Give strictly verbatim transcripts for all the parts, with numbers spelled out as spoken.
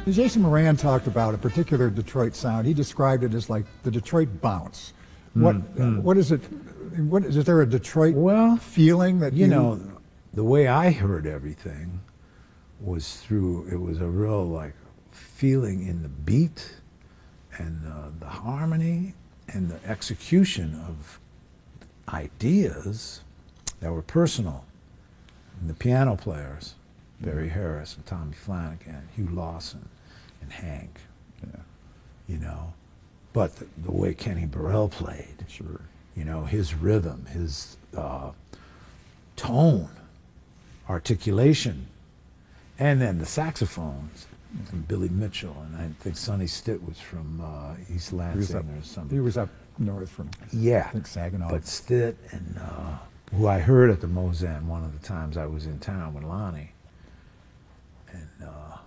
Jason Moran talked about a particular Detroit sound. He described it as like the Detroit bounce. What Mm-hmm. what is it? What is there a Detroit well, feeling that you, you know? The way I heard everything was through. It was a real like feeling in the beat and uh, the harmony and the execution of ideas that were personal. And the piano players, Barry Harris and Tommy Flanagan, Hugh Lawson, and Hank. Yeah. You know, but the, the way Kenny Burrell played, Sure. you know, his rhythm, his uh, tone, articulation, and then the saxophones, and Billy Mitchell, and I think Sonny Stitt was from uh, East He was, Lansing up, or something. he was up north from Yeah, I think Saginaw. but Stitt and uh, who I heard at the Mozan one of the times I was in town with Lonnie, and uh,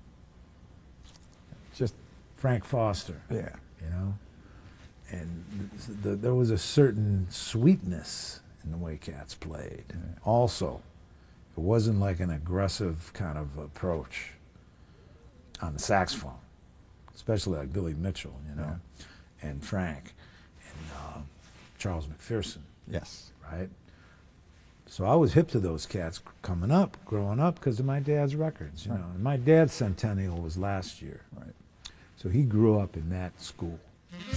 just Frank Foster. yeah. You know, and th th there was a certain sweetness in the way Cats played. Yeah. Also, it wasn't like an aggressive kind of approach on the saxophone, especially like Billy Mitchell, you know, yeah. and Frank, and uh, Charles McPherson. Yes. Right? So I was hip to those cats coming up, growing up, because of my dad's records, you right. know. And my dad's centennial was last year. Right. So he grew up in that school.